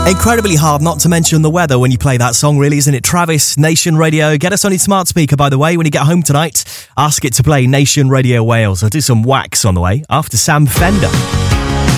Incredibly hard not to mention the weather when you play that song, really, isn't it? Travis, Nation Radio. Get us on your smart speaker, by the way, when you get home tonight. Ask it to play Nation Radio Wales. I'll do some wax on the way after Sam Fender.